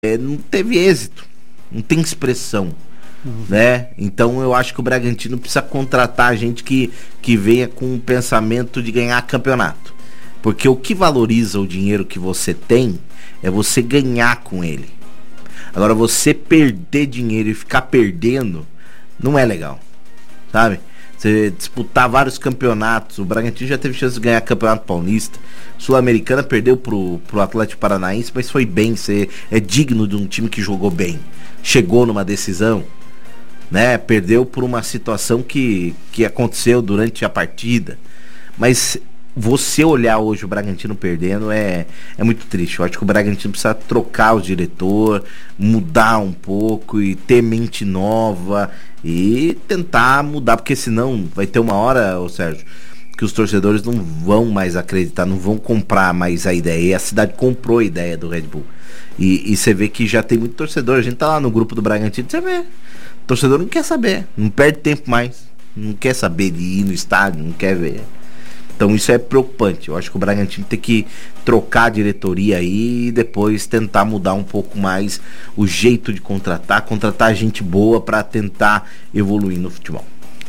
não teve êxito, não tem expressão, né? Então eu acho que o Bragantino precisa contratar gente que venha com o pensamento de ganhar campeonato, porque o que valoriza o dinheiro que você tem é você ganhar com ele. Agora, você perder dinheiro e ficar perdendo não é legal, sabe? Você disputar vários campeonatos. O Bragantino já teve chance de ganhar campeonato paulista. Sul-Americana perdeu pro Atlético Paranaense, mas foi bem. Você é digno de um time que jogou bem. Chegou numa decisão, né? Perdeu por uma situação que aconteceu durante a partida. Mas você olhar hoje o Bragantino perdendo é muito triste. Eu acho que o Bragantino precisa trocar o diretor, mudar um pouco e ter mente nova e tentar mudar, porque senão vai ter uma hora, ô Sérgio, que os torcedores não vão mais acreditar, não vão comprar mais a ideia. E a cidade comprou a ideia do Red Bull. E você vê que já tem muito torcedor. A gente tá lá no grupo do Bragantino, você vê, o torcedor não quer saber, não perde tempo mais, não quer saber de ir no estádio, não quer ver. Então isso é preocupante. Eu acho que o Bragantino tem que trocar a diretoria aí e depois tentar mudar um pouco mais o jeito de contratar gente boa para tentar evoluir no futebol.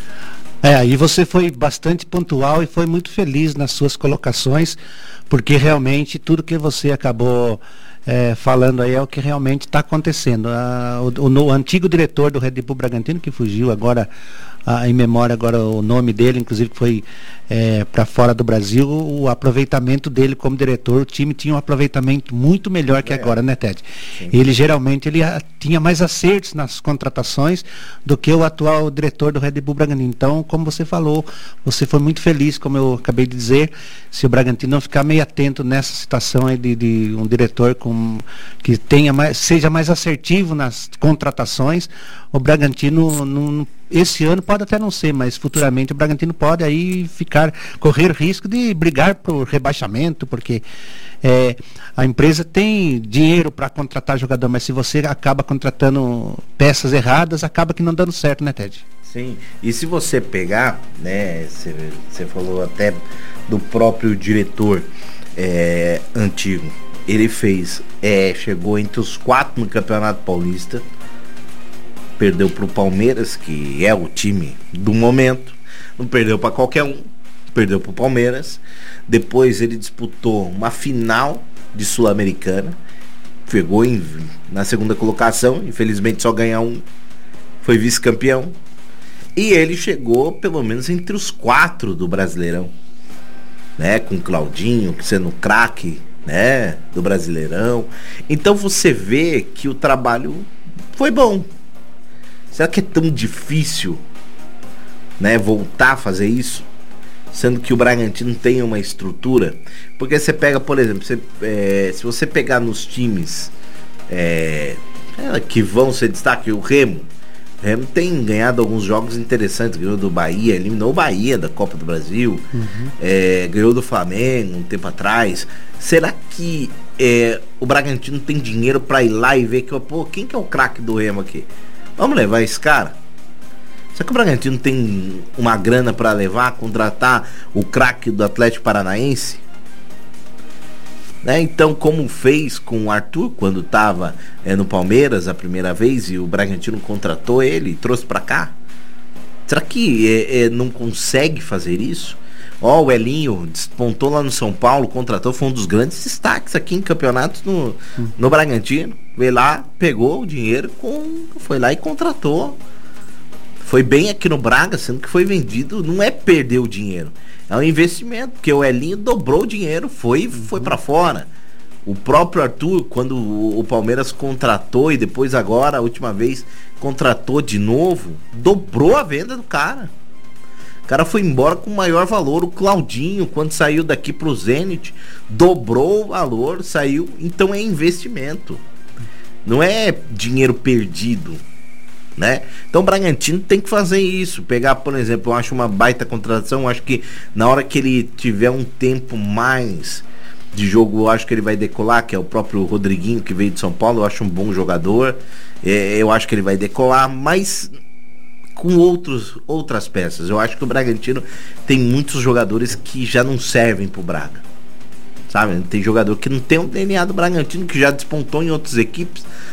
E você foi bastante pontual e foi muito feliz nas suas colocações, porque realmente tudo que você acabou falando aí é o que realmente está acontecendo. O antigo diretor do Red Bull Bragantino, que fugiu agora, em memória agora o nome dele, inclusive que foi para fora do Brasil, o aproveitamento dele como diretor, o time tinha um aproveitamento muito melhor que agora, né, Ted? Sim. Ele geralmente tinha mais acertos nas contratações do que o atual diretor do Red Bull Bragantino. Então, como você falou, você foi muito feliz, como eu acabei de dizer, se o Bragantino não ficar meio atento nessa situação aí de um diretor que seja mais assertivo nas contratações, o Bragantino esse ano pode até não ser, mas futuramente o Bragantino pode aí correr risco de brigar por rebaixamento, porque a empresa tem dinheiro para contratar jogador, mas se você acaba contratando peças erradas, acaba que não dando certo, né, Ted? Sim, e se você pegar, né, você falou até do próprio diretor antigo, ele chegou entre os 4 no Campeonato Paulista, perdeu pro Palmeiras, que é o time do momento, não perdeu para qualquer um, perdeu pro Palmeiras. Depois ele disputou uma final de Sul-Americana, pegou na segunda colocação, infelizmente só ganha um, foi vice-campeão, e ele chegou pelo menos entre os 4 do Brasileirão, né, com Claudinho sendo craque, né, do Brasileirão. Então você vê que o trabalho foi bom. Será que é tão difícil, né, voltar a fazer isso, sendo que o Bragantino tem uma estrutura? Porque você pega, por exemplo, se você pegar nos times que vão ser destaque, o Remo tem ganhado alguns jogos interessantes, ganhou do Bahia, eliminou o Bahia da Copa do Brasil, ganhou do Flamengo um tempo atrás. Será que o Bragantino tem dinheiro para ir lá e ver quem que é o craque do Remo aqui? Vamos levar esse cara? Será que o Bragantino tem uma grana para levar, contratar o craque do Atlético Paranaense? Né? Então, como fez com o Arthur quando estava no Palmeiras a primeira vez e o Bragantino contratou ele e trouxe para cá? Será que não consegue fazer isso? O Elinho despontou lá no São Paulo, contratou, foi um dos grandes destaques aqui em campeonatos no Bragantino. Veio lá, pegou o dinheiro, foi lá e contratou. Foi bem aqui no Braga, sendo que foi vendido, não é perder o dinheiro, é um investimento, porque o Elinho dobrou o dinheiro, foi para fora. O próprio Arthur, quando o Palmeiras contratou e depois agora, a última vez, contratou de novo, dobrou a venda do cara. O cara foi embora com maior valor. O Claudinho, quando saiu daqui pro Zenit, dobrou o valor, saiu. Então é investimento, não é dinheiro perdido, né? Então o Bragantino tem que fazer isso. Pegar, por exemplo, eu acho uma baita contratação. Eu acho que na hora que ele tiver um tempo mais de jogo, eu acho que ele vai decolar, que é o próprio Rodriguinho, que veio de São Paulo. Eu acho um bom jogador, eu acho que ele vai decolar, mas com outras peças. Eu acho que o Bragantino tem muitos jogadores que já não servem pro Braga, sabe? Tem jogador que não tem o DNA do Bragantino, que já despontou em outras equipes,